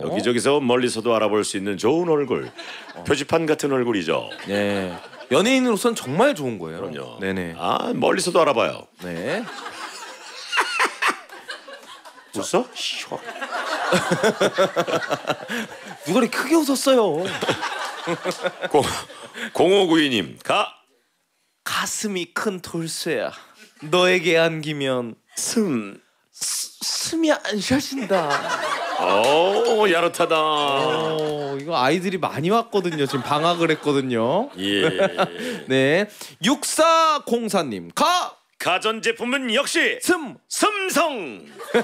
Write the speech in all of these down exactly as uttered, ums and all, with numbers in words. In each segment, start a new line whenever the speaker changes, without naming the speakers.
여기저기서 멀리서도 알아볼 수 있는 좋은 얼굴. 어. 표지판 같은 얼굴이죠.
네. 연예인으로서는 정말 좋은 거예요.
그럼요.
네네.
아 멀리서도 알아봐요.
네.
웃어?
누가 이렇게 크게 웃었어요?
공오구이 님 가.
가슴이 큰 돌쇠야. 너에게 안기면 숨 숨이 안 쉬어진다.
오 야릇하다.
오, 이거 아이들이 많이 왔거든요. 지금 방학을 했거든요.
예.
네. 육사공사 님 가.
가전제품은 역시
슴
삼성.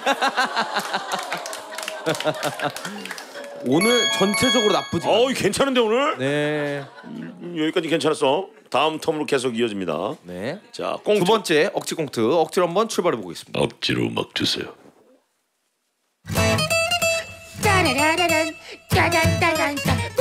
오늘 전체적으로 나쁘지 않아요.
어 괜찮은데 오늘?
네.
음, 여기까지 괜찮았어. 다음 텀으로 계속 이어집니다.
네.
자, 꽁트.
두 번째 억지 꽁트. 억지로 한번 출발해 보겠습니다.
억지로 막 주세요.
따라라라란 따단따단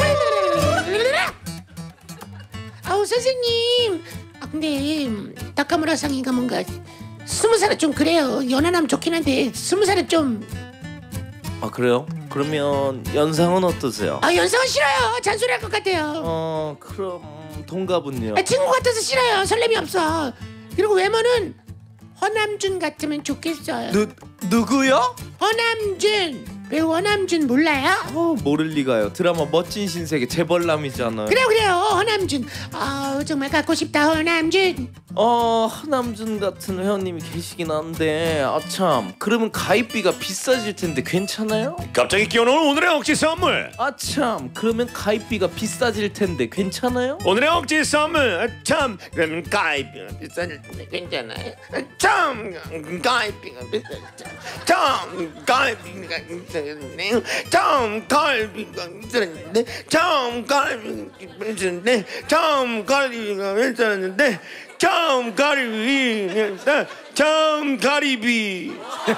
아우 선생님. 아 근데 다카무라 상이가 뭔가 스무 살은 좀 그래요. 연하남 좋긴 한데 스무 살은 좀.
아 그래요? 그러면 연상은 어떠세요?
아 연상은 싫어요. 잔소리할 것 같아요.
어 그럼 동갑은요?
아, 친구 같아서 싫어요. 설렘이 없어. 그리고 외모는 허남준 같으면 좋겠어요.
누 누구요?
허남준. 배우 허남준 몰라요?
어 모를 리가요. 드라마 멋진 신세계 재벌남이잖아요.
그래요 그래요 허남준. 아 정말 갖고 싶다 허남준.
어 허남준 같은 회원님이 계시긴 한데 아참 그러면 가입비가 비싸질 텐데 괜찮아요?
갑자기 끼워놓은 오늘의 억지 선물.
아참 그러면 가입비가 비싸질 텐데 괜찮아요?
오늘의 억지 선물. 참 그럼 가입비가 비싸질 텐데 괜찮아요. 참 가입비가 비싸질 텐데 참 가입비가 비싸. 참 갈비가 있었는데 참 갈비가 있었는데 참 갈비가 있었는데 참 갈비 참 가리비.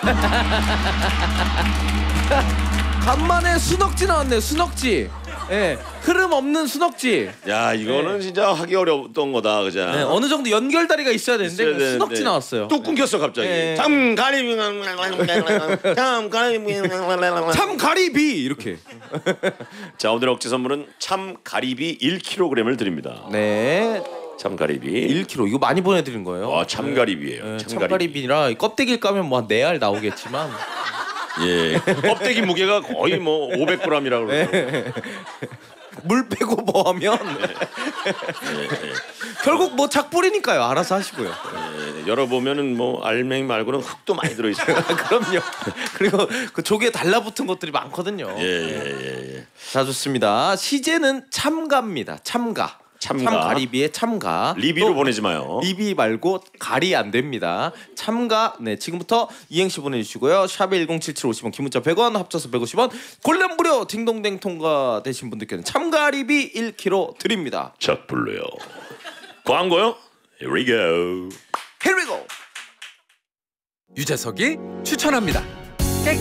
간만에 순억지 나왔네. 순억지. 예, 흐름 없는 순억지.
야 이거는
네.
진짜 하기 어려웠던 거다, 그죠?
네, 어느 정도 연결다리가 있어야 되는데
있어야
순억지
되는데.
나왔어요.
뚝 끊겼어 갑자기.
네.
참 가리비가 참 가리비가
참 가리비 이렇게.
자 오늘 억지 선물은 참 가리비 일 킬로그램을 드립니다.
네.
참 가리비
일 킬로그램 이거 많이 보내드린 거예요.
아 참가리비예요.
네,
참가리비.
참가리비라 껍데기를 까면 뭐 한 네 알 나오겠지만
예. 껍데기 무게가 거의 뭐 오백 그램이라고 그러죠.
네. 물 빼고 뭐 하면
네, 네.
결국 뭐 작불이니까요. 알아서 하시고요.
예, 열어보면은 뭐 알맹이 말고는 흙도 많이 들어있어요.
그럼요. 그리고 그 조개에 달라붙은 것들이 많거든요.
예예예. 예, 예.
자 좋습니다. 시제는 참가입니다. 참가.
참가.
참가리비의 참가.
리비로
또
보내지 마요.
리비 말고 가리 안 됩니다. 참가. 네 지금부터 이행시 보내주시고요. 샵 일공칠칠 오십 원 기문자 백 원 합쳐서 백오십 원 골렘 무료 딩동댕 통과되신 분들께는 참가리비 일 킬로그램 드립니다.
자 불러요. 광고요. Here we go.
Here we go.
유재석이 추천합니다.